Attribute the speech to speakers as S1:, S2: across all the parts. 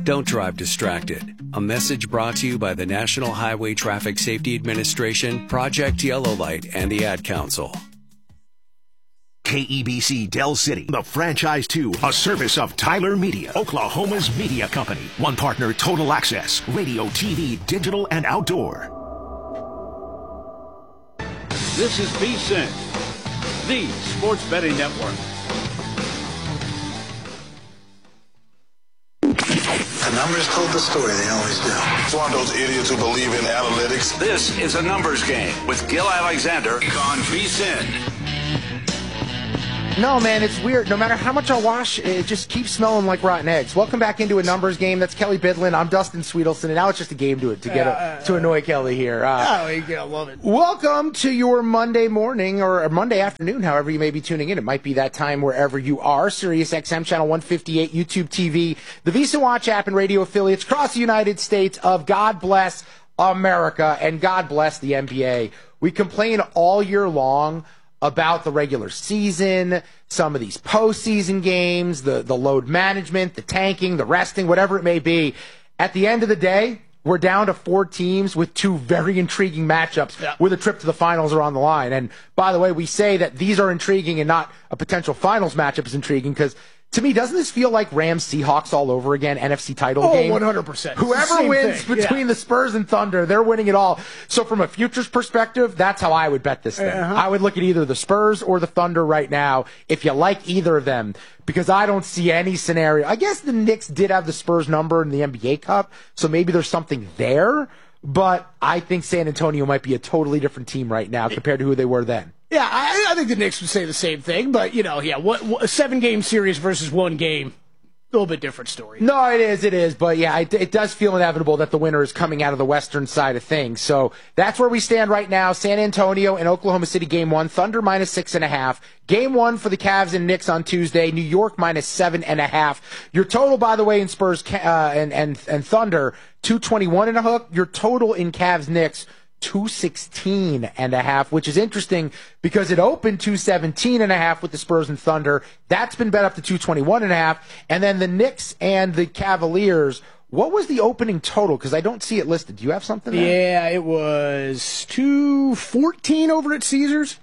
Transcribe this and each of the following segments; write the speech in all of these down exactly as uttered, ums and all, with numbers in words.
S1: Don't drive distracted. A message brought to you by the National Highway Traffic Safety Administration, Project Yellow Light, and the Ad Council.
S2: K E B C Del City, the franchise two, a service of Tyler Media, Oklahoma's media company. One partner, Total Access, radio, T V, digital, and outdoor.
S3: This is V S I N, the sports betting network.
S4: The numbers told the story, they always do.
S5: It's one of those idiots who believe in analytics.
S3: This is a numbers game with Gil Alexander on V S I N.
S6: No, man, it's weird. No matter how much I wash, it just keeps smelling like rotten eggs. Welcome back into a numbers game. That's Kelly Bidlin. I'm Dustin Sweetelson, and now it's just a game to it to get
S7: uh,
S6: a, to annoy Kelly here.
S7: Uh, oh, yeah, I love it.
S6: Welcome to your Monday morning or Monday afternoon, however you may be tuning in. It might be that time wherever you are. Sirius X M channel one fifty-eight, YouTube T V, the V S I N Watch app, and radio affiliates across the United States of God bless America and God bless the N B A. We complain all year long about the regular season, some of these postseason games, the, the load management, the tanking, the resting, whatever it may be. At the end of the day, we're down to four teams with two very intriguing matchups yeah. where the trip to the finals are on the line. And by the way, we say that these are intriguing and not a potential finals matchup is intriguing because, to me, doesn't this feel like Rams Seahawks all over again, N F C title
S7: oh,
S6: game?
S7: one hundred percent.
S6: Whoever wins
S7: thing.
S6: between
S7: yeah.
S6: the Spurs and Thunder, they're winning it all. So from a futures perspective, that's how I would bet this thing. Uh-huh. I would look at either the Spurs or the Thunder right now if you like either of them, because I don't see any scenario. I guess the Knicks did have the Spurs number in the N B A Cup, so maybe there's something there, but I think San Antonio might be a totally different team right now compared to who they were then.
S7: Yeah, I, I think the Knicks would say the same thing, but, you know, yeah, what, what, a seven-game series versus one game, a little bit different story.
S6: No, it is, it is. But, yeah, it, it does feel inevitable that the winner is coming out of the western side of things. So that's where we stand right now. San Antonio and Oklahoma City game one. Thunder minus six and a half. Game one for the Cavs and Knicks on Tuesday. New York minus seven and a half. Your total, by the way, in Spurs uh, and, and, and Thunder, two twenty-one and a hook. Your total in Cavs Knicks, two sixteen and a half, which is interesting because it opened two seventeen and a half with the Spurs and Thunder. That's been bet up to two twenty-one and a half. And then the Knicks and the Cavaliers, what was the opening total? Because I don't see it listed. Do you have something there?
S7: Yeah, it was two fourteen over at Caesars.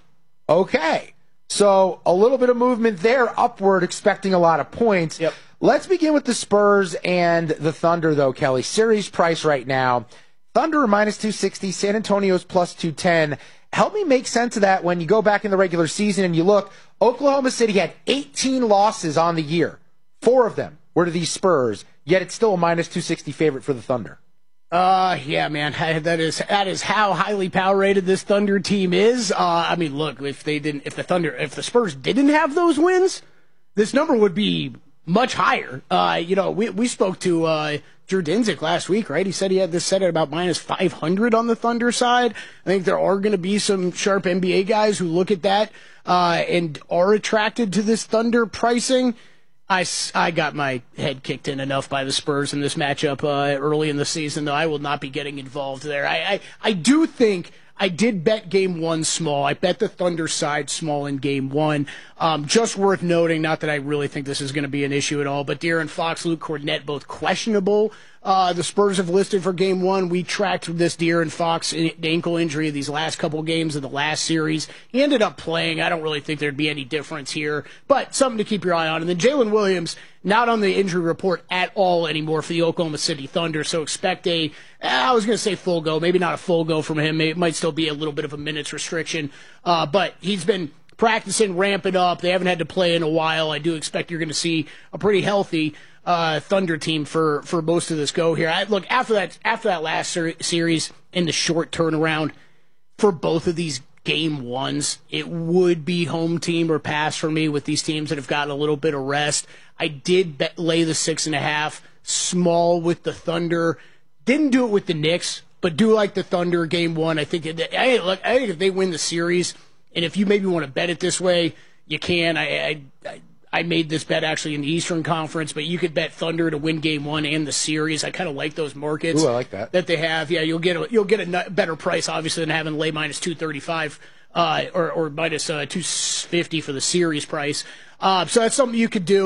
S6: Okay. So a little bit of movement there upward, expecting a lot of points.
S7: Yep.
S6: Let's begin with the Spurs and the Thunder, though, Kelly. Series price right now. Thunder minus two sixty, San Antonio's plus two ten. Help me make sense of that when you go back in the regular season and you look. Oklahoma City had eighteen losses on the year. Four of them were to these Spurs, yet it's still a minus two sixty favorite for the Thunder.
S7: Uh, yeah, man, that is that is how highly power rated this Thunder team is. Uh, I mean, look, if they didn't, if the Thunder, if the Spurs didn't have those wins, this number would be much higher. Uh, you know, we we spoke to uh, Drew Dinsick last week, right? He said he had this set at about minus five hundred on the Thunder side. I think there are going to be some sharp N B A guys who look at that uh, and are attracted to this Thunder pricing. I, I got my head kicked in enough by the Spurs in this matchup uh, early in the season, though I will not be getting involved there. I, I, I do think I did bet game one small. I bet the Thunder side small in game one. Um, just worth noting, not that I really think this is going to be an issue at all, but De'Aaron Fox, Luke Kornet, both questionable. Uh, the Spurs have listed for game one. We tracked this De'Aaron Fox ankle injury these last couple games of the last series. He ended up playing. I don't really think there'd be any difference here, but something to keep your eye on. And then Jalen Williams, not on the injury report at all anymore for the Oklahoma City Thunder, so expect a, I was going to say full go, maybe not a full go from him. It might still be a little bit of a minutes restriction, uh, but he's been practicing, ramping up. They haven't had to play in a while. I do expect you're going to see a pretty healthy uh, Thunder team for, for most of this go here. I, look, after that after that last ser- series in the short turnaround for both of these game ones, it would be home team or pass for me with these teams that have gotten a little bit of rest. I did bet, lay the six and a half small with the Thunder. Didn't do it with the Knicks, but do like the Thunder game one. I think it, I, look, I think if they win the series, and if you maybe want to bet it this way, you can. I, I I made this bet actually in the Eastern Conference, but you could bet Thunder to win Game One and the series. I kind of like those markets.
S6: Ooh, I like that.
S7: That they have. Yeah, you'll get a, you'll get a better price obviously than having lay minus two thirty five uh, or or minus uh, two fifty for the series price. Uh, so that's something you could do.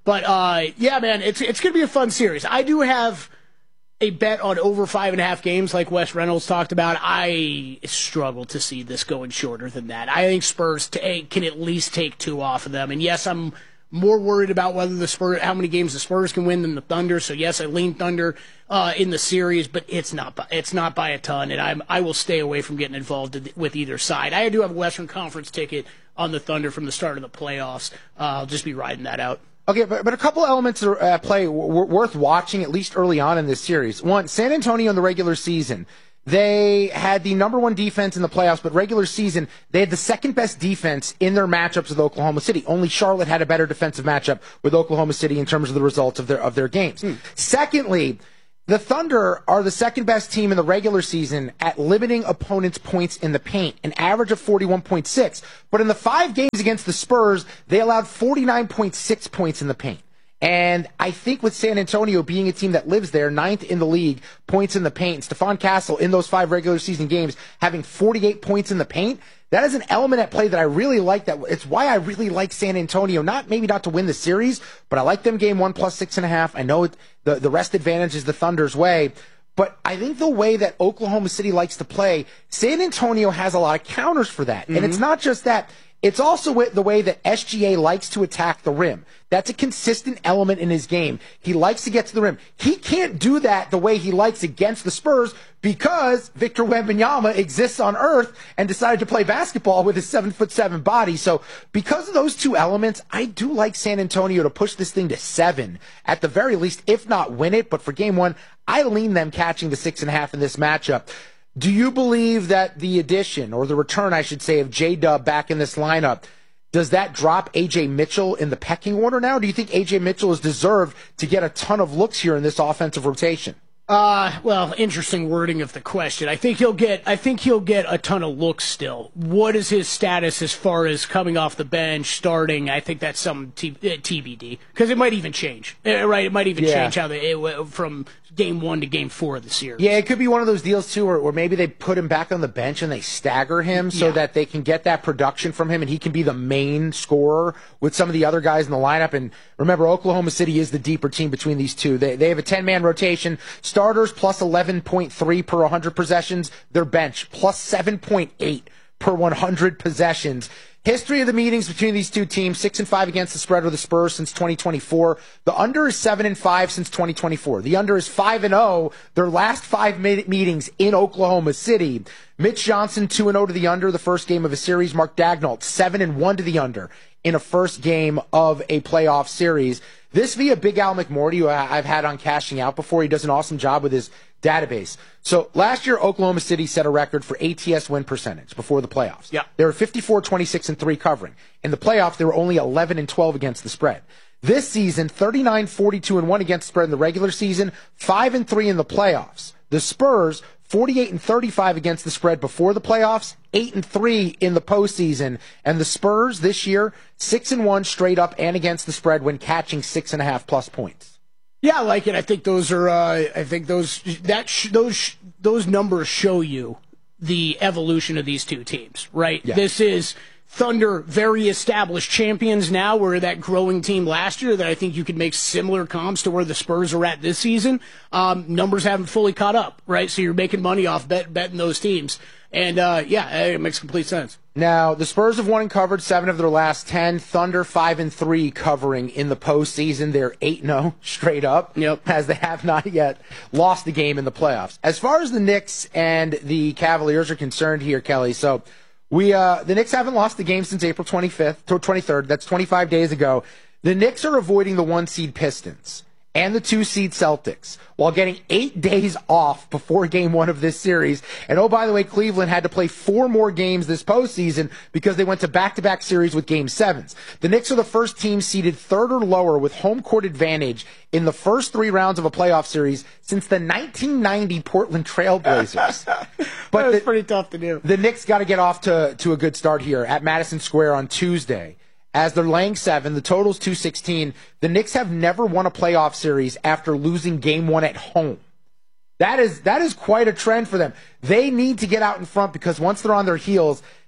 S7: But, uh, yeah, man, it's it's going to be a fun series. I do have a bet on over five and a half games like Wes Reynolds talked about. I struggle to see this going shorter than that. I think Spurs t- can at least take two off of them. And, yes, I'm more worried about whether the Spurs, how many games the Spurs can win than the Thunder. So, yes, I lean Thunder uh, in the series, but it's not by, it's not by a ton, and I'm, I will stay away from getting involved with either side. I do have a Western Conference ticket on the Thunder from the start of the playoffs. Uh, I'll just be riding that out.
S6: Okay, but, but a couple elements are at play w- worth watching, at least early on in this series. One, San Antonio in the regular season, they had the number one defense in the playoffs, but regular season, they had the second best defense in their matchups with Oklahoma City. Only Charlotte had a better defensive matchup with Oklahoma City in terms of the results of their of their games. Hmm. Secondly, the Thunder are the second best team in the regular season at limiting opponents' points in the paint, an average of forty-one point six. But in the five games against the Spurs, they allowed forty-nine point six points in the paint. And I think with San Antonio being a team that lives there, ninth in the league, points in the paint, and Stephon Castle in those five regular season games having forty-eight points in the paint, that is an element at play that I really like. That it's why I really like San Antonio. Not maybe not to win the series, but I like them game one plus six and a half. I know it, the the rest advantage is the Thunder's way, but I think the way that Oklahoma City likes to play, San Antonio has a lot of counters for that, mm-hmm. and it's not just that. It's also the way that S G A likes to attack the rim. That's a consistent element in his game. He likes to get to the rim. He can't do that the way he likes against the Spurs because Victor Wembanyama exists on Earth and decided to play basketball with his seven foot seven body. So because of those two elements, I do like San Antonio to push this thing to seven at the very least, if not win it. But for game one, I lean them catching the six and a half in this matchup. Do you believe that the addition, or the return, I should say, of J-Dub back in this lineup, does that drop A J Mitchell in the pecking order now? Do you think A J Mitchell is deserved to get a ton of looks here in this offensive rotation?
S7: Uh, well, interesting wording of the question. I think he'll get, I think he'll get a ton of looks still. What is his status as far as coming off the bench, starting? I think that's some T- uh, T B D. Because it might even change, uh, right? It might even
S6: yeah.
S7: change how they, it, from game one to game four of the series.
S6: Yeah, it could be one of those deals, too, where, where maybe they put him back on the bench and they stagger him so
S7: yeah.
S6: that they can get that production from him and he can be the main scorer with some of the other guys in the lineup. And remember, Oklahoma City is the deeper team between these two. They, they have a ten-man rotation. Starters plus eleven point three per one hundred possessions. Their bench plus seven point eight per one hundred possessions. History of the meetings between these two teams, six and five against the spread with the Spurs since twenty twenty-four. The under is seven and five since twenty twenty-four. The under is five and oh. Their last five meetings in Oklahoma City. Mitch Johnson two and oh to the under, the first game of a series. Mark Daigneault seven and one to the under in a first game of a playoff series. This via Big Al McMorty, who I've had on Cashing Out before. He does an awesome job with his database. So last year, Oklahoma City set a record for A T S win percentage before the playoffs.
S7: Yeah.
S6: They were fifty-four, twenty-six, and three covering. In the playoffs, they were only eleven and twelve against the spread. This season, thirty-nine, forty-two, and one against the spread in the regular season, five and three in the playoffs. The Spurs, forty-eight and thirty-five against the spread before the playoffs, eight and three in the postseason. And the Spurs this year, six and one straight up and against the spread when catching six and a half plus points.
S7: Yeah, I like it. I think those are. Uh, I think those that sh- those sh- those numbers show you the evolution of these two teams, right?
S6: Yeah.
S7: This is Thunder, very established champions now. We're that growing team last year that I think you could make similar comps to where the Spurs are at this season. Um, numbers haven't fully caught up, right? So you're making money off bet, betting those teams. And, uh, yeah, it makes complete sense.
S6: Now, the Spurs have won and covered seven of their last ten. Thunder five and three covering in the postseason. They're eight and oh straight up,
S7: yep.
S6: as they have not yet lost the game in the playoffs. As far as the Knicks and the Cavaliers are concerned here, Kelly, so we uh, the Knicks haven't lost the game since April twenty-fifth, twenty-third. That's twenty-five days ago. The Knicks are avoiding the one-seed Pistons and the two-seed Celtics while getting eight days off before game one of this series. And oh, by the way, Cleveland had to play four more games this postseason because they went to back-to-back series with game sevens. The Knicks are the first team seeded third or lower with home court advantage in the first three rounds of a playoff series since the nineteen ninety Portland Trail Blazers.
S7: But that was the, pretty tough to do.
S6: The Knicks got to get off to, to a good start here at Madison Square on Tuesday. As they're laying seven, the total's two sixteen. The Knicks have never won a playoff series after losing game one at home. That is that is quite a trend for them. They need to get out in front because once they're on their heels,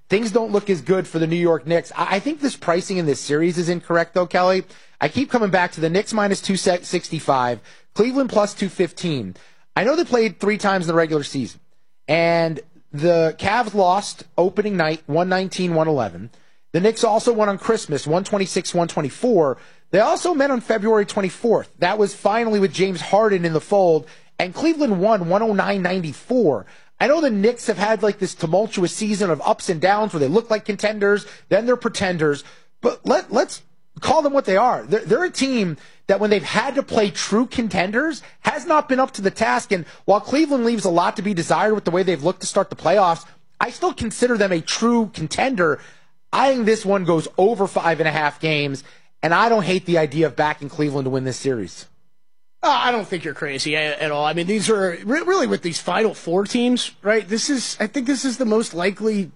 S6: things don't look as good for the New York Knicks. I, I think this pricing in this series is incorrect, though, Kelly. I keep coming back to the Knicks minus two sixty-five, Cleveland plus two fifteen. I know they played three times in the regular season, and the Cavs lost opening night one nineteen one eleven. The Knicks also won on Christmas one twenty-six one twenty-four. They also met on February twenty-fourth. That was finally with James Harden in the fold, and Cleveland won one oh nine ninety-four. I know the Knicks have had like this tumultuous season of ups and downs where they look like contenders, then they're pretenders, but let, let's call them what they are. They're, they're a team that when they've had to play true contenders has not been up to the task, and while Cleveland leaves a lot to be desired with the way they've looked to start the playoffs, I still consider them a true contender. I think this one goes over five and a half games, and I don't hate the idea of backing Cleveland to win this series.
S7: Uh, I don't think you're crazy at all. I mean, these are re- really with these Final Four teams, right? This is, I think this is the most likely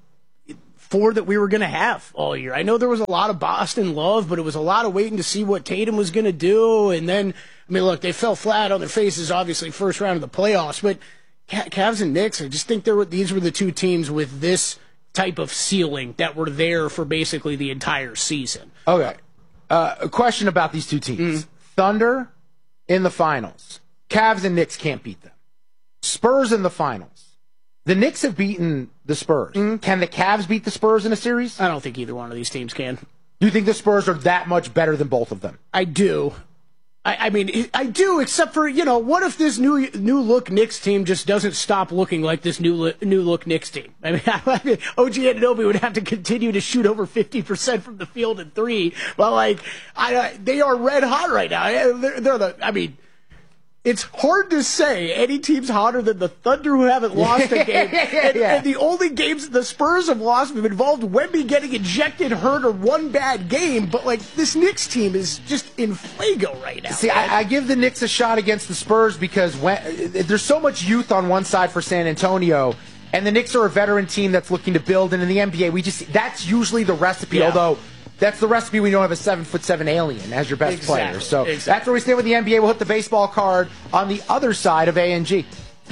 S7: four that we were going to have all year. I know there was a lot of Boston love, but it was a lot of waiting to see what Tatum was going to do. And then, I mean, look, they fell flat on their faces, obviously, first round of the playoffs. But Cavs and Knicks, I just think there were, these were the two teams with this type of ceiling that were there for basically the entire season.
S6: Okay. Uh, a question about these two teams. Mm. Thunder in the finals. Cavs and Knicks can't beat them. Spurs in the finals. The Knicks have beaten the Spurs. Mm. Can the Cavs beat the Spurs in a series?
S7: I don't think either one of these teams can.
S6: Do you think the Spurs are that much better than both of them?
S7: I do. I, I mean, I do, except for, you know, what if this new new look Knicks team just doesn't stop looking like this new new look Knicks team? I mean, I mean O G Anunoby would have to continue to shoot over fifty percent from the field in three. But, like, I, I, they are red hot right now. They're, they're the, I mean, it's hard to say any team's hotter than the Thunder, who haven't lost a game. And,
S6: yeah.
S7: and the only games the Spurs have lost have involved Wemby getting ejected, hurt, or one bad game. But, like, this Knicks team is just in fuego right now.
S6: See, I, I give the Knicks a shot against the Spurs because when, there's so much youth on one side for San Antonio, and the Knicks are a veteran team that's looking to build. And in the N B A, we just that's usually the recipe, yeah. although that's the recipe when you don't have a seven foot seven alien as your best
S7: exactly,
S6: player. So
S7: exactly.
S6: That's where we stand with the N B A. We'll hit the baseball card on the other side of A and G.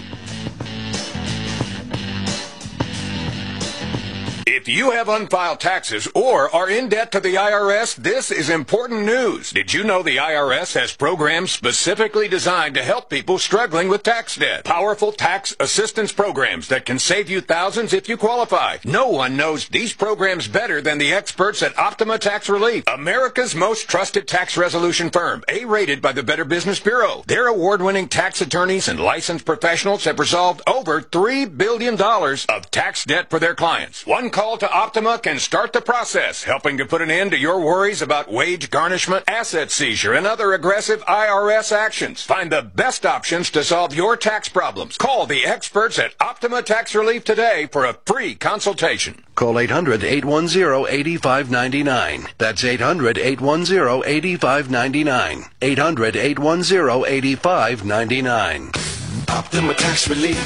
S8: If you have unfiled taxes or are in debt to the I R S, this is important news. Did you know the I R S has programs specifically designed to help people struggling with tax debt? Powerful tax assistance programs that can save you thousands if you qualify. No one knows these programs better than the experts at Optima Tax Relief, America's most trusted tax resolution firm, A-rated by the Better Business Bureau. Their award-winning tax attorneys and licensed professionals have resolved over three billion dollars of tax debt for their clients. One call to Optima can start the process, helping to put an end to your worries about wage garnishment, asset seizure, and other aggressive I R S actions. Find the best options to solve your tax problems. Call the experts at Optima Tax Relief today for a free consultation.
S9: Call eight hundred, eight one zero, eight five nine nine. That's eight hundred, eight one zero, eight five nine nine. eight hundred, eight one zero, eight five nine nine.
S2: Optima Tax Relief.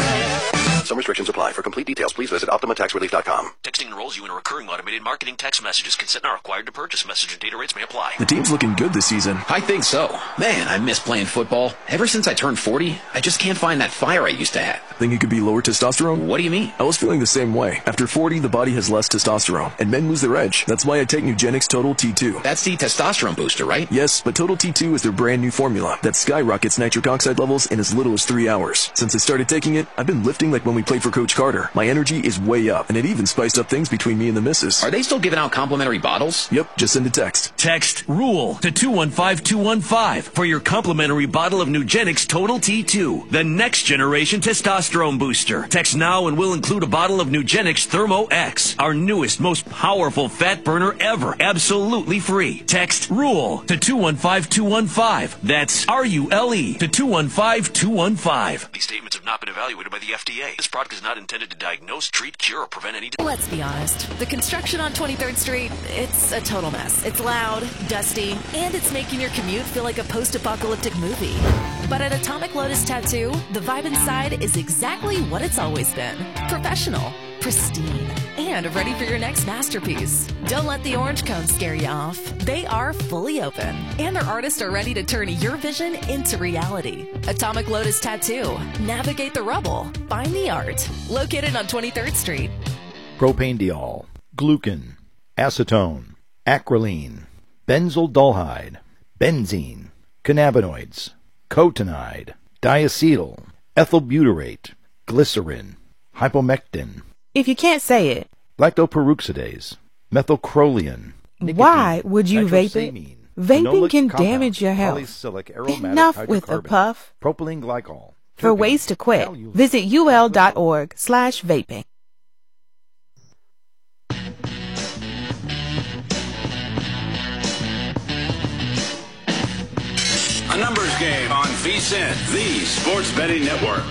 S9: Some restrictions apply. For complete details, please visit Optima Tax Relief dot com.
S10: Texting enrolls you in a recurring automated marketing text messages. Consent not required to purchase. Message and data rates may apply.
S11: The team's looking good this season.
S12: I think so. Man, I miss playing football. Ever since I turned forty, I just can't find that fire I used to have.
S11: Think it could be lower testosterone?
S12: What do you mean?
S11: I was feeling the same way. After forty, the body has less testosterone, and men lose their edge. That's why I take Nugenix Total T two.
S12: That's the testosterone booster, right?
S11: Yes, but Total T two is their brand new formula that skyrockets nitric oxide levels in as little as three hours. Since I started taking it, I've been lifting like when we played for Coach Carter. My energy is way up, and it even spiced up things between me and the missus.
S12: Are they still giving out complimentary bottles?
S11: Yep, just send a text.
S13: Text RULE to two one five two one five for your complimentary bottle of Nugenix Total T two, the next generation testosterone booster. Text now and we'll include a bottle of Nugenix Thermo X, our newest, most powerful fat burner ever, absolutely free. Text RULE to two one five two one five. That's R U L E to two one five two one five.
S10: These statements have not been evaluated by the F D A. This product is not intended to diagnose, treat, cure, or prevent any...
S14: Let's be honest. The construction on twenty-third Street, it's a total mess. It's loud, dusty, and it's making your commute feel like a post-apocalyptic movie. But at Atomic Lotus Tattoo, the vibe inside is exactly what it's always been. Professional, pristine, and ready for your next masterpiece. Don't let the orange cone scare you off. They are fully open, and their artists are ready to turn your vision into reality. Atomic Lotus Tattoo. Navigate the rubble. Find the art. Located on twenty-third Street.
S15: propanediol, glucan, acetone, acrolein, benzaldehyd, benzene, cannabinoids, cotinide, diacetyl, ethylbutyrate, glycerin, hypomectin.
S16: If you can't say it,
S15: lactoperoxidase, methylcrolion.
S16: Why would you vape it? Vaping can damage your health. Enough with the puff.
S15: Propylene glycol.
S16: For ways to quit, visit ul.org slash vaping.
S3: A numbers game on V S I N, the Sports Betting Network.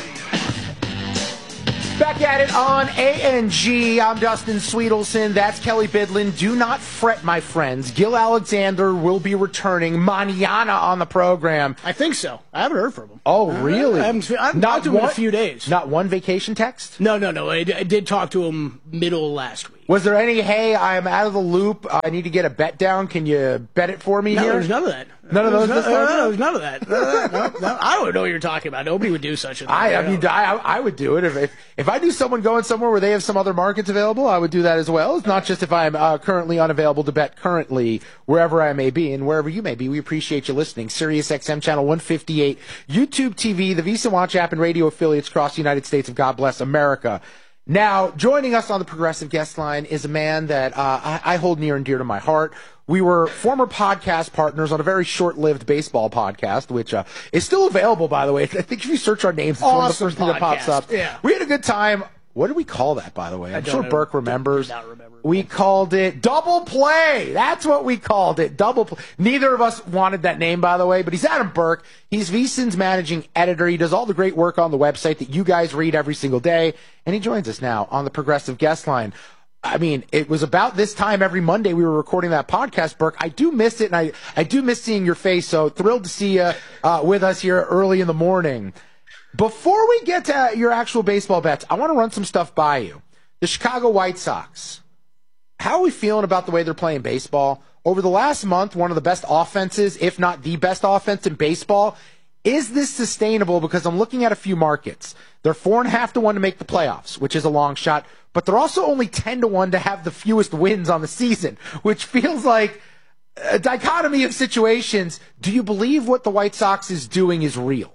S6: Back at it on A N G. I'm Dustin Sweetelson. That's Kelly Bidlin. Do not fret, my friends. Gil Alexander will be returning mañana on the program.
S7: I think so. I haven't heard from him.
S6: Oh, really?
S7: I haven't, I've
S6: not
S7: talked to him
S6: one,
S7: in a few days.
S6: Not one vacation text?
S7: No, no, no. I, I did talk to him middle last week.
S6: Was there any, hey, I'm out of the loop, I need to get a bet down, can you bet it for me
S7: no,
S6: here?
S7: There's none of that.
S6: None of those?
S7: No, no, no, there's none of that. no, no, no. I don't know what you're talking about. Nobody would do such a thing.
S6: I, I mean, I, I would do it. If, if if I knew someone going somewhere where they have some other markets available, I would do that as well. It's not just if I'm uh, currently unavailable to bet currently wherever I may be and wherever you may be. We appreciate you listening. Sirius X M Channel one fifty-eight, YouTube T V, the V S I N Watch app, and radio affiliates across the United States of God bless America. Now, joining us on the Progressive Guest Line is a man that uh, I, I hold near and dear to my heart. We were former podcast partners on a very short-lived baseball podcast, which uh, is still available, by the way. I think if you search our names, it's
S7: awesome
S6: one of the first things that pops up.
S7: Yeah.
S6: We had a good time. What did we call that, by the way? I'm sure
S7: know.
S6: Burke remembers.
S7: I don't remember.
S6: We called it Double Play. That's what we called it, Double Play. Neither of us wanted that name, by the way, but he's Adam Burke. He's V S I N's managing editor. He does all the great work on the website that you guys read every single day, and he joins us now on the Progressive Guest Line. I mean, it was about this time every Monday we were recording that podcast, Burke. I do miss it, and I, I do miss seeing your face, so thrilled to see you uh, with us here early in the morning. Before we get to your actual baseball bets, I want to run some stuff by you. The Chicago White Sox. How are we feeling about the way they're playing baseball? Over the last month, one of the best offenses, if not the best offense in baseball. Is this sustainable? Because I'm looking at a few markets. They're four and a half to one to make the playoffs, which is a long shot, but they're also only ten to one to have the fewest wins on the season, which feels like a dichotomy of situations. Do you believe what the White Sox is doing is real?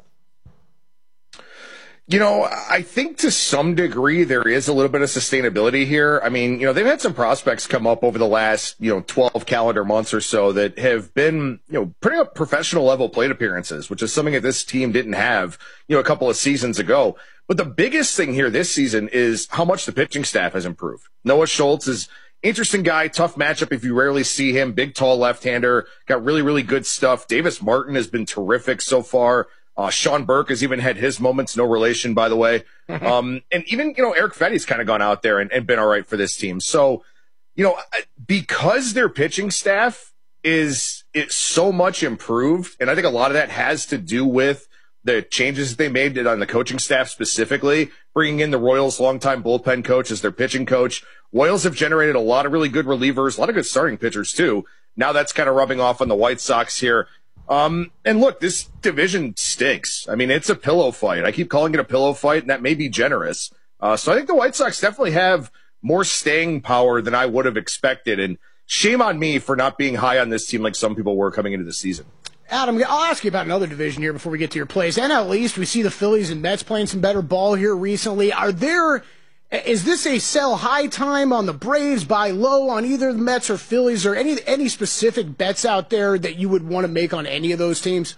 S17: You know, I think to some degree there is a little bit of sustainability here. I mean, you know, they've had some prospects come up over the last, you know, twelve calendar months or so that have been, you know, putting up professional level plate appearances, which is something that this team didn't have, you know, a couple of seasons ago. But the biggest thing here this season is how much the pitching staff has improved. Noah Schultz is interesting guy, tough matchup if you rarely see him, big, tall left-hander, got really, really good stuff. Davis Martin has been terrific so far. Uh, Sean Burke has even had his moments, no relation, by the way. Um, and even, you know, Eric Fetty's kind of gone out there and, and been all right for this team. So, you know, because their pitching staff is, is so much improved, and I think a lot of that has to do with the changes that they made on the coaching staff specifically, bringing in the Royals' longtime bullpen coach as their pitching coach. Royals have generated a lot of really good relievers, a lot of good starting pitchers, too. Now that's kind of rubbing off on the White Sox here. Um, and look, this division stinks. I mean, it's a pillow fight. I keep calling it a pillow fight, and that may be generous. Uh, so I think the White Sox definitely have more staying power than I would have expected. And shame on me for not being high on this team like some people were coming into the season.
S7: Adam, I'll ask you about another division here before we get to your plays. N L East, we see the Phillies and Mets playing some better ball here recently. Are there... Is this a sell high time on the Braves, buy low on either the Mets or Phillies, or any any specific bets out there that you would want to make on any of those teams?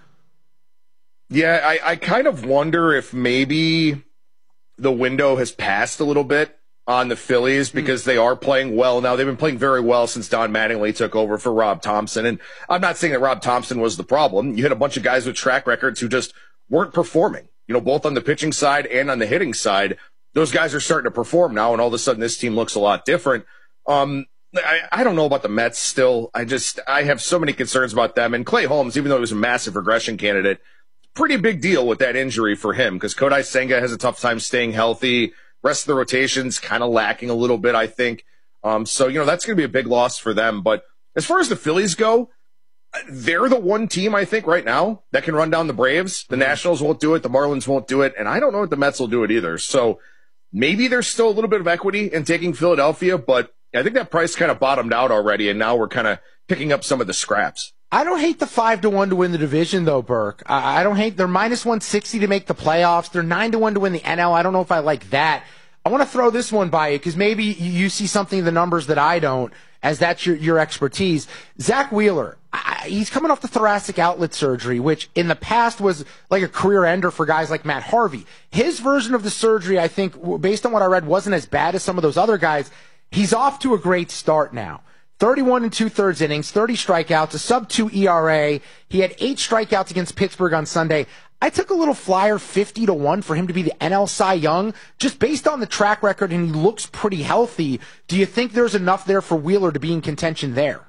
S17: Yeah, I, I kind of wonder if maybe the window has passed a little bit on the Phillies because mm. they are playing well now. They've been playing very well since Don Mattingly took over for Rob Thompson. And I'm not saying that Rob Thompson was the problem. You had a bunch of guys with track records who just weren't performing, you know, both on the pitching side and on the hitting side. Those guys are starting to perform now, and all of a sudden this team looks a lot different. Um, I, I don't know about the Mets still. I just, I have so many concerns about them. And Clay Holmes, even though he was a massive regression candidate, pretty big deal with that injury for him because Kodai Senga has a tough time staying healthy. Rest of the rotation's kind of lacking a little bit, I think. Um, so, you know, that's going to be a big loss for them. But as far as the Phillies go, they're the one team, I think, right now that can run down the Braves. The Nationals won't do it. The Marlins won't do it. And I don't know if the Mets will do it either. So, maybe there's still a little bit of equity in taking Philadelphia, but I think that price kind of bottomed out already, and now we're kind of picking up some of the scraps.
S6: I don't hate the five to one to win the division, though, Burke. I, I don't hate. They're minus one sixty to make the playoffs. They're nine to one to win the N L. I don't know if I like that. I want to throw this one by you because maybe you see something in the numbers that I don't, as that's your, your expertise. Zach Wheeler, I, he's coming off the thoracic outlet surgery, which in the past was like a career ender for guys like Matt Harvey. His version of the surgery, I think, based on what I read, wasn't as bad as some of those other guys. He's off to a great start now. thirty-one and two-thirds innings, thirty strikeouts, a sub two E R A. He had eight strikeouts against Pittsburgh on Sunday. I took a little flyer fifty to one for him to be the N L Cy Young, just based on the track record, and he looks pretty healthy. Do you think there's enough there for Wheeler to be in contention there?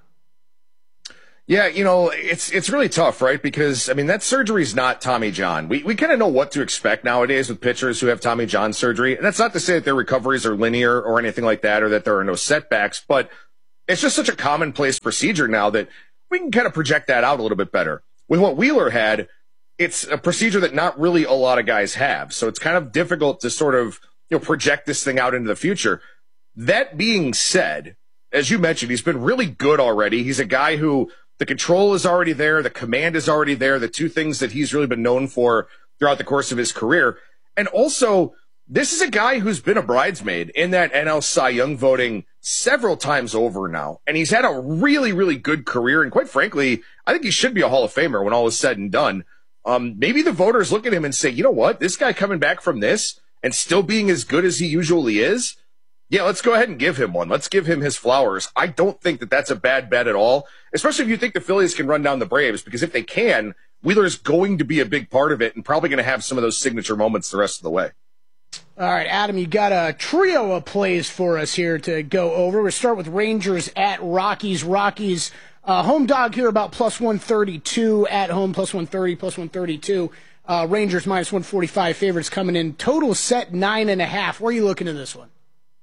S17: Yeah, you know, it's it's really tough, right? Because, I mean, that surgery's not Tommy John. We we kind of know what to expect nowadays with pitchers who have Tommy John surgery. And that's not to say that their recoveries are linear or anything like that, or that there are no setbacks, but it's just such a commonplace procedure now that we can kind of project that out a little bit better. With what Wheeler had, it's a procedure that not really a lot of guys have. So it's kind of difficult to sort of, you know, project this thing out into the future. That being said, as you mentioned, he's been really good already. He's a guy who the control is already there. The command is already there. The two things that he's really been known for throughout the course of his career. And also, this is a guy who's been a bridesmaid in that N L Cy Young voting several times over now. And he's had a really, really good career. And quite frankly, I think he should be a Hall of Famer when all is said and done. Um, maybe the voters look at him and say, you know what? This guy coming back from this and still being as good as he usually is, yeah, let's go ahead and give him one. Let's give him his flowers. I don't think that that's a bad bet at all, especially if you think the Phillies can run down the Braves, because if they can, Wheeler's going to be a big part of it and probably going to have some of those signature moments the rest of the way.
S7: All right, Adam, you got a trio of plays for us here to go over. We'll start with Rangers at Rockies. Rockies, uh, home dog here about plus one thirty-two, at home plus one thirty, plus one thirty-two. Uh, Rangers minus one forty-five, favorites coming in. Total set nine and a half. Where are you looking in this one?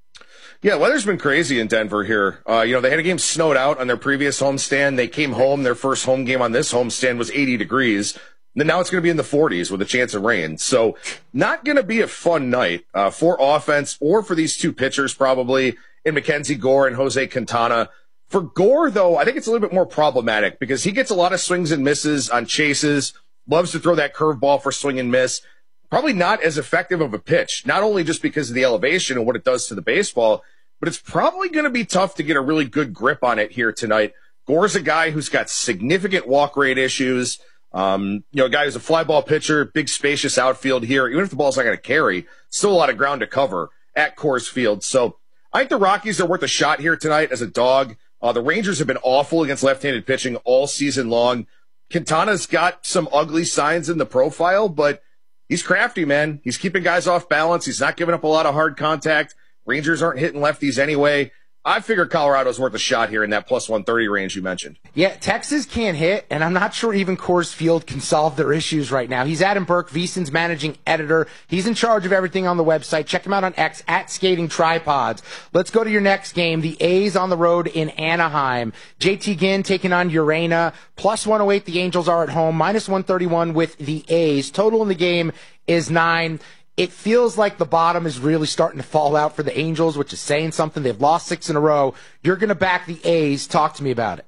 S17: Yeah, weather's been crazy in Denver here. Uh, you know, they had a game snowed out on their previous homestand. They came home. Their first home game on this homestand was eighty degrees. Then now it's going to be in the forties with a chance of rain. So not going to be a fun night uh, for offense or for these two pitchers probably in Mackenzie Gore and Jose Quintana. For Gore, though, I think it's a little bit more problematic because he gets a lot of swings and misses on chases, loves to throw that curveball for swing and miss. Probably not as effective of a pitch, not only just because of the elevation and what it does to the baseball, but it's probably going to be tough to get a really good grip on it here tonight. Gore's a guy who's got significant walk rate issues. Um, you know, a guy who's a fly ball pitcher, big spacious outfield here. Even if the ball's not going to carry, still a lot of ground to cover at Coors Field. So I think the Rockies are worth a shot here tonight as a dog. Uh, the Rangers have been awful against left-handed pitching all season long. Quintana's got some ugly signs in the profile, but he's crafty, man. He's keeping guys off balance. He's not giving up a lot of hard contact. Rangers aren't hitting lefties anyway. I figure Colorado's worth a shot here in that plus one thirty range you mentioned.
S6: Yeah, Texas can't hit, and I'm not sure even Coors Field can solve their issues right now. He's Adam Burke, VSiN's managing editor. He's in charge of everything on the website. Check him out on X, at Skating Tripods. Let's go to your next game. The A's on the road in Anaheim. J T Ginn taking on Urena. Plus one oh eight, the Angels are at home. Minus one thirty-one with the A's. Total in the game is nine. It feels like the bottom is really starting to fall out for the Angels, which is saying something. They've lost six in a row. You're going to back the A's. Talk to me about it.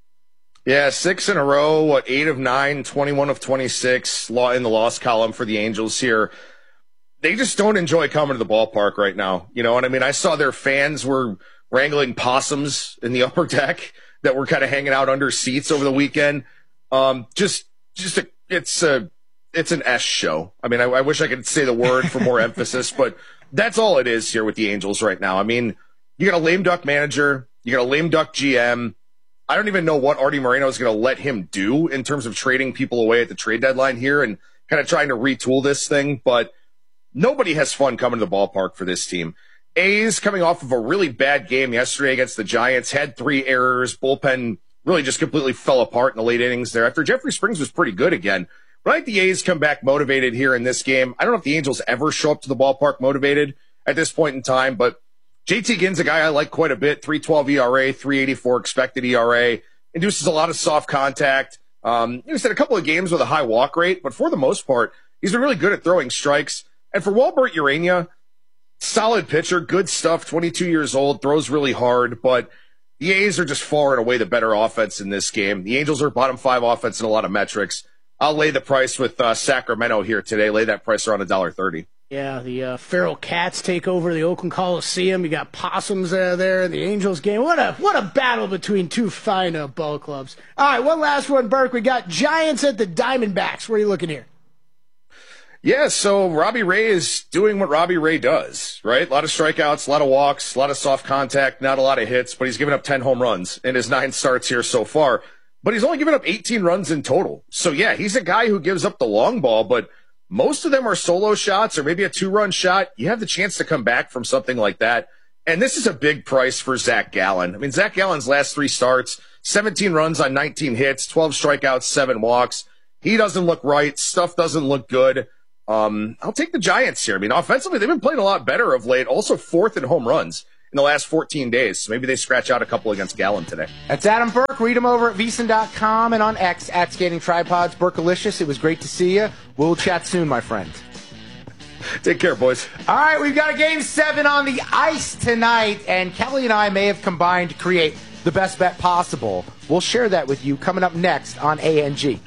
S17: Yeah, six in a row, what, eight of nine, twenty-one of twenty-six in the loss column for the Angels here. They just don't enjoy coming to the ballpark right now. You know what I mean? I saw their fans were wrangling possums in the upper deck that were kind of hanging out under seats over the weekend. Um, just, just a, it's a, It's an S show. I mean, I, I wish I could say the word for more emphasis, but that's all it is here with the Angels right now. I mean, you got a lame duck manager. You got a lame duck G M. I don't even know what Artie Moreno is going to let him do in terms of trading people away at the trade deadline here and kind of trying to retool this thing, but nobody has fun coming to the ballpark for this team. A's coming off of a really bad game yesterday against the Giants, had three errors. Bullpen really just completely fell apart in the late innings there after Jeffrey Springs was pretty good again. But I think the A's come back motivated here in this game. I don't know if the Angels ever show up to the ballpark motivated at this point in time, but J T Ginn's a guy I like quite a bit. three twelve E R A, three eighty-four expected E R A. Induces a lot of soft contact. Um, he's had a couple of games with a high walk rate, but for the most part, he's been really good at throwing strikes. And for Walbert Urena, Solid pitcher, good stuff, twenty-two years old, throws really hard, but the A's are just far and away the better offense in this game. The Angels are bottom five offense in a lot of metrics. I'll lay the price with uh, Sacramento here today. Lay that price around one dollar thirty.
S7: Yeah, the uh, feral cats take over the Oakland Coliseum. You got possums uh, there in the Angels game. What a what a battle between two fine uh, ball clubs. All right, one last one, Burke. We got Giants at the Diamondbacks. Where are you looking here?
S17: Yeah, so Robbie Ray is doing what Robbie Ray does, right? A lot of strikeouts, a lot of walks, a lot of soft contact, not a lot of hits, but he's given up ten home runs in his nine starts here so far. But he's only given up eighteen runs in total. So, yeah, he's a guy who gives up the long ball, but most of them are solo shots or maybe a two-run shot. You have the chance to come back from something like that. And this is a big price for Zach Gallen. I mean, Zach Gallen's last three starts, seventeen runs on nineteen hits, twelve strikeouts, seven walks. He doesn't look right. Stuff doesn't look good. Um, I'll take the Giants here. I mean, offensively, they've been playing a lot better of late. Also fourth in home runs in the last fourteen days. So maybe they scratch out a couple against Gallen today.
S6: That's Adam Burke. Read him over at V S I N dot com and on X at Skating Tripods. Burkelicious, it was great to see you. We'll chat soon, my friend.
S17: Take care, boys.
S6: All right, we've got a game seven on the ice tonight, and Kelly and I may have combined to create the best bet possible. We'll share that with you coming up next on A N G.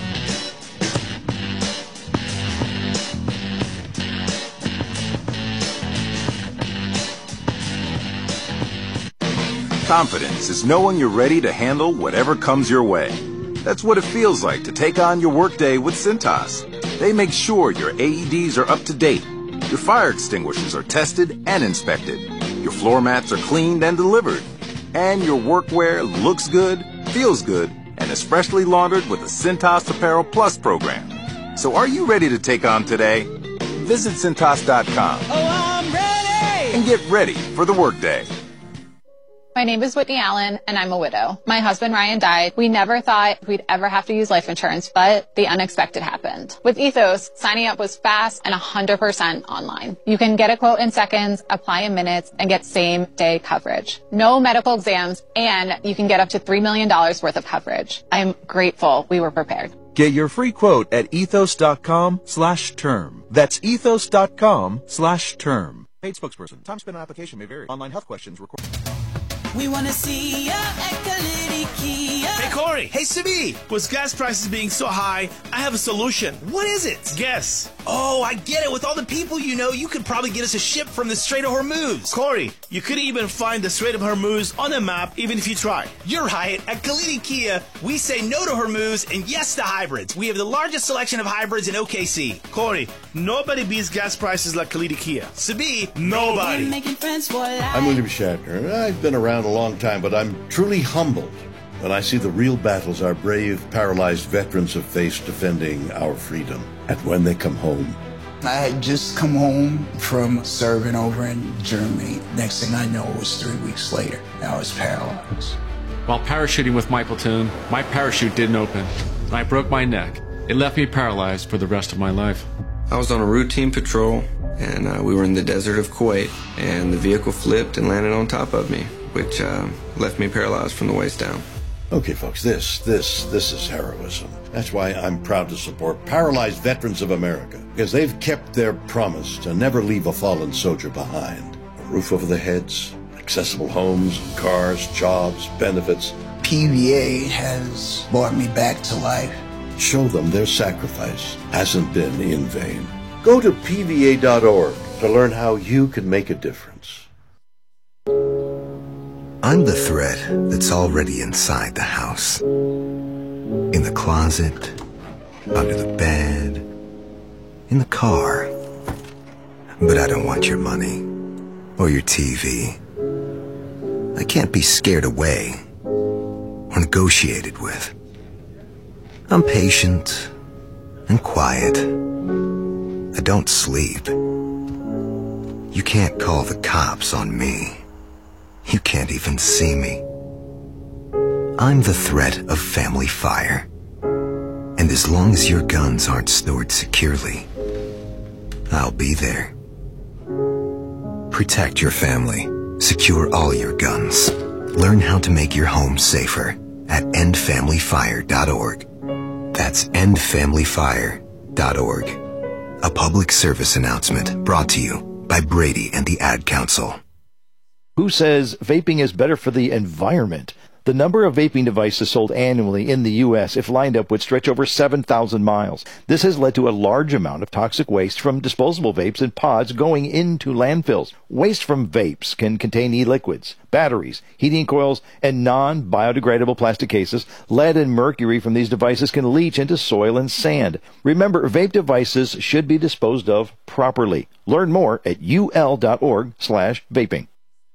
S18: Confidence is knowing you're ready to handle whatever comes your way. That's what it feels like to take on your workday with Cintas. They make sure your A E Ds are up to date, your fire extinguishers are tested and inspected, your floor mats are cleaned and delivered, and your workwear looks good, feels good, and is freshly laundered with the Cintas Apparel Plus program. So are you ready to take on today? Visit Cintas dot com
S19: Oh, I'm ready!
S18: and get ready for the workday.
S20: My name is Whitney Allen, and I'm a widow. My husband, Ryan, died. We never thought we'd ever have to use life insurance, but the unexpected happened. With Ethos, signing up was fast and one hundred percent online. You can get a quote in seconds, apply in minutes, and get same-day coverage. No medical exams, and you can get up to three million dollars worth of coverage. I'm grateful we were prepared.
S21: Get your free quote at ethos dot com slash term. That's ethos dot com slash term.
S22: Paid spokesperson. Time spent on application may vary. Online health questions required.
S19: We want to see ya at Kalidi Kia.
S23: Hey, Corey. Hey, Sibi. With gas prices being so high, I have a solution. What is it? Guess. Oh, I get it. With all the people you know, you could probably get us a ship from the Strait of Hormuz. Corey, you could even find the Strait of Hormuz on a map, even if you try. You're right. At Kalidi Kia, we say no to Hormuz and yes to hybrids. We have the largest selection of hybrids in O K C. Corey, nobody beats gas prices like Kalidi Kia. Sibi, nobody.
S19: We're making friends for life.
S24: I'm William Shatner. I've been around a long time, but I'm truly humbled when I see the real battles our brave, paralyzed veterans have faced defending our freedom. And when they come home.
S25: I had just come home from serving over in Germany. Next thing I know, it was three weeks later. I was paralyzed.
S26: While parachuting with my platoon, my parachute didn't open, and I broke my neck. It left me paralyzed for the rest of my life.
S27: I was on a routine patrol, and uh, we were in the desert of Kuwait, and the vehicle flipped and landed on top of me, which uh, left me paralyzed from the waist down.
S24: Okay, folks, this, this, this is heroism. That's why I'm proud to support Paralyzed Veterans of America, because they've kept their promise to never leave a fallen soldier behind. A roof over their heads, accessible homes, cars, jobs, benefits.
S25: P V A has brought me back to life.
S24: Show them their sacrifice hasn't been in vain. Go to P V A dot org to learn how you can make a difference.
S28: I'm the threat that's already inside the house. In the closet, under the bed, in the car. But I don't want your money or your T V. I can't be scared away or negotiated with. I'm patient and quiet. I don't sleep. You can't call the cops on me. You can't even see me. I'm the threat of family fire. And as long as your guns aren't stored securely, I'll be there. Protect your family. Secure all your guns. Learn how to make your home safer at end family fire dot org. That's end family fire dot org. A public service announcement brought to you by by Brady and the Ad Council.
S15: Who says vaping is better for the environment? The number of vaping devices sold annually in the U S, if lined up, would stretch over seven thousand miles. This has led to a large amount of toxic waste from disposable vapes and pods going into landfills. Waste from vapes can contain e-liquids, batteries, heating coils, and non-biodegradable plastic cases. Lead and mercury from these devices can leach into soil and sand. Remember, vape devices should be disposed of properly. Learn more at ul.org slash vaping.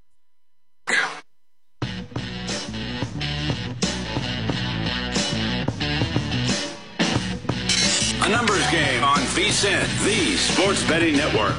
S3: A numbers game on V S I N, the Sports Betting Network.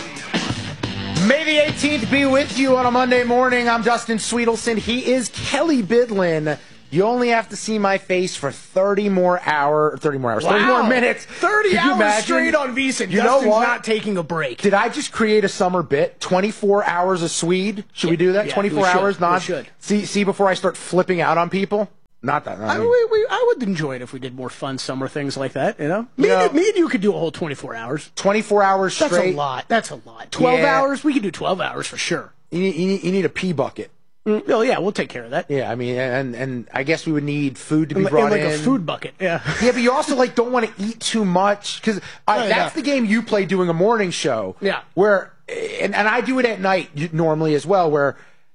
S6: May the eighteenth be with you on a Monday morning. I'm Dustin Sweetelson. He is Kelly Bidlin. You only have to see my face for thirty more hours, thirty more hours,
S7: wow.
S6: thirty more minutes.
S7: thirty hours straight on V S I N.
S6: You
S7: Dustin's
S6: know what?
S7: not taking a break.
S6: Did I just create a summer bit? twenty-four hours of Swede? Should
S7: yeah,
S6: we do that?
S7: yeah,
S6: twenty-four
S7: we
S6: hours?
S7: should,
S6: Non-
S7: we should.
S6: See, see before I start flipping out on people? Not that. I, mean,
S7: I, we, we, I would enjoy it if we did more fun summer things like that, you know? Me,
S6: you know,
S7: and, me and you could do a whole twenty-four hours.
S6: twenty-four hours straight.
S7: That's a lot. That's a lot. twelve
S6: Yeah.
S7: hours? We could do twelve hours for sure.
S6: You need, you need, you need a pee bucket.
S7: Mm, oh, yeah, we'll take care of that.
S6: Yeah, I mean, and and I guess we would need food to be
S7: and,
S6: brought
S7: and like
S6: in.
S7: a food bucket, yeah.
S6: Yeah, but you also like don't want to eat too much because
S7: Oh,
S6: that's
S7: yeah.
S6: the game you play doing a morning show.
S7: Yeah.
S6: Where and, and I do it at night normally as well, where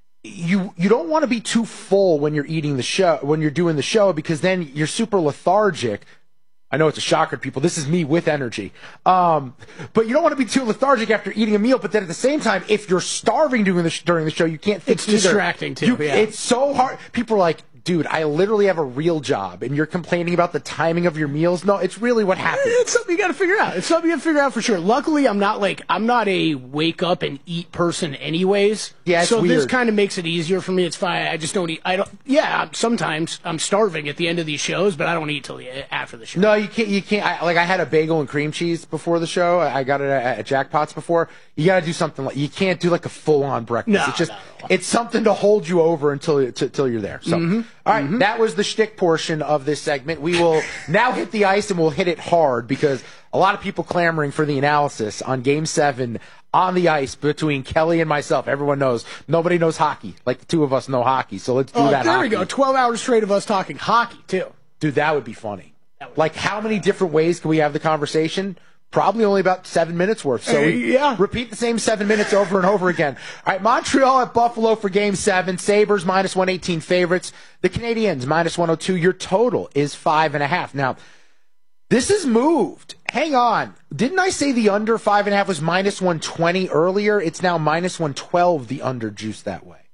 S6: you you don't want to be too full when you're eating the show when you're doing the show because then you're super lethargic. I know it's a shocker to people. This is me with energy. Um, but you don't want to be too lethargic after eating a meal. But then at the same time, if you're starving during the, sh- during the show, you can't think
S7: It's
S6: either.
S7: distracting, too,
S6: You-
S7: yeah.
S6: It's so hard. People are like, dude, I literally have a real job. And you're complaining about the timing of your meals? No, it's really what happens.
S7: It's something you got to figure out. It's something you got to figure out for sure. Luckily, I'm not like I'm not a wake up and eat person, anyways.
S6: Yeah, it's
S7: so this
S6: weird.
S7: kind of makes it easier for me. It's fine. I just don't eat. I don't. Yeah, sometimes I'm starving at the end of these shows, but I don't eat till the, after the show.
S6: No, you can't. You can't. I, like I had a bagel and cream cheese before the show. I I got it at, at Jackpots before. You got to do something like you can't do like a full on breakfast.
S7: No,
S6: it's just
S7: no, no.
S6: it's something to hold you over until t- until you're there. So,
S7: Mm-hmm.
S6: all right, that was the shtick portion of this segment. We will now hit the ice and we'll hit it hard because a lot of people clamoring for the analysis on Game Seven on the ice between Kelly and myself. Everyone knows nobody knows hockey like the two of us know hockey. So let's do
S7: Oh,
S6: that.
S7: there
S6: hockey.
S7: we go. Twelve hours straight of us talking hockey too.
S6: Dude, that would be funny. Like, how many different ways can we have the conversation? Probably only about seven minutes worth. So
S7: Uh,
S6: we
S7: yeah.
S6: repeat the same seven minutes over and over again. All right, Montreal at Buffalo for Game seven. Sabres minus one eighteen favorites. The Canadiens minus one oh two. Your total is five and a half. Now, this has moved. Hang on. Didn't I say the under five and a half was minus one twenty earlier? It's now minus one twelve, the under juice that way.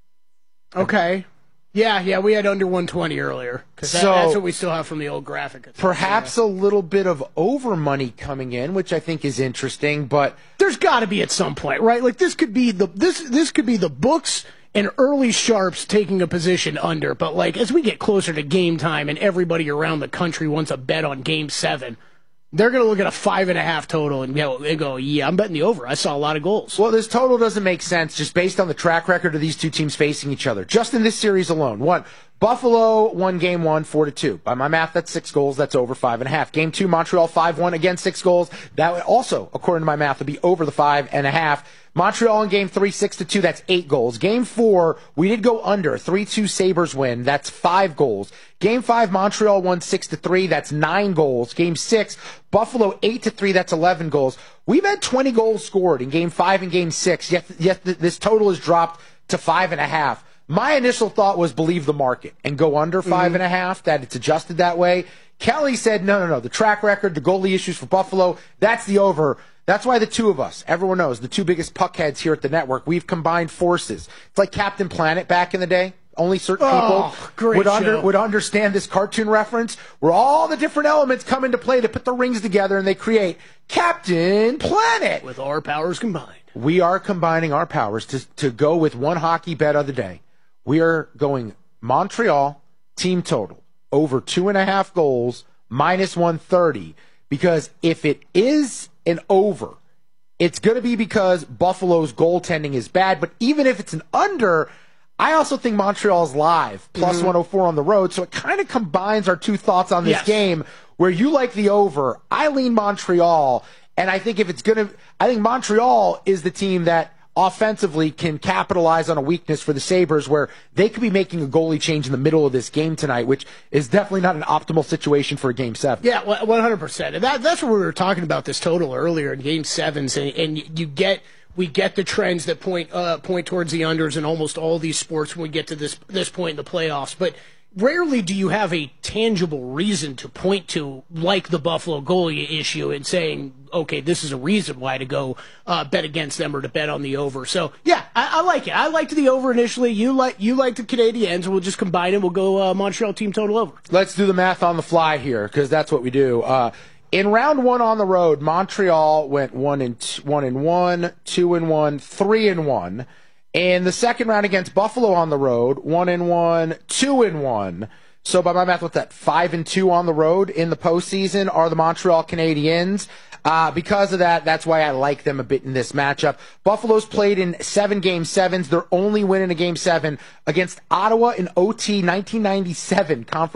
S7: Okay. Yeah, yeah, we had under one twenty earlier because that,
S6: So-
S7: that's what we still have from the old graphic.
S6: Perhaps a little bit of over money coming in, which I think is interesting, but
S7: There's got to be at some point, right? Like this could be the this this could be the books and early sharps taking a position under, but like as we get closer to game time and everybody around the country wants a bet on Game Seven, they're going to look at a five and a half total and go, they go, yeah, I'm betting the over. I saw a lot of goals.
S6: Well, this total doesn't make sense just based on the track record of these two teams facing each other. Just in this series alone. One, Buffalo won game one, four to two. By my math, that's six goals. That's over five and a half. Game two, Montreal five one, again six goals. That would also, according to my math, would be over the five and a half. Montreal in game three, six to two. That's eight goals. Game four, we did go under. three two Sabres win. That's five goals. Game five, Montreal won six to three. That's nine goals. Game six, Buffalo eight to three. That's eleven goals. We've had twenty goals scored in game five and game six, yet, yet th- this total has dropped to five and a half. My initial thought was believe the market and go under five
S7: Mm-hmm.
S6: and a half, that it's adjusted that way. Kelly said, no, no, no. The track record, the goalie issues for Buffalo, that's the over. That's why the two of us, everyone knows, the two biggest puckheads here at the network, we've combined forces. It's like Captain Planet back in the day. Only certain
S7: Oh,
S6: people
S7: great
S6: would, under,
S7: show.
S6: would understand this cartoon reference, where all the different elements come into play to put the rings together and they create Captain Planet.
S7: With our powers combined.
S6: We are combining our powers to, to go with one hockey bet of the day. We are going Montreal team total over two and a half goals minus one thirty, because if it is an over, it's going to be because Buffalo's goaltending is bad. But even if it's an under, I also think Montreal's live plus
S7: Mm-hmm.
S6: one oh four on the road. So it kind of combines our two thoughts on this
S7: Yes.
S6: game where you like the over. I lean Montreal. And I think if it's going to, I think Montreal is the team that offensively can capitalize on a weakness for the Sabres where they could be making a goalie change in the middle of this game tonight, which is definitely not an optimal situation for a game seven.
S7: Yeah, one hundred percent. And that, that's what we were talking about this total earlier in game sevens. And, and you get, we get the trends that point, uh, point towards the unders in almost all these sports when we get to this, this point in the playoffs. But rarely do you have a tangible reason to point to, like the Buffalo goalie issue, and saying, okay, this is a reason why to go uh, bet against them or to bet on the over. So, yeah, I, I like it. I liked the over initially. You like you like the Canadiens. We'll just combine it. We'll go uh, Montreal team total over.
S6: Let's do the math on the fly here, because that's what we do. Uh, in round one on the road, Montreal went one and t- one and one, two and one, three and one. In the second round against Buffalo on the road, one and one, two and one. So by my math, what's that? Five and two on the road in the postseason are the Montreal Canadiens. Uh, because of that, that's why I like them a bit in this matchup. Buffalo's played in seven game sevens. They're only winning a game seven against Ottawa in O T nineteen ninety-seven conference.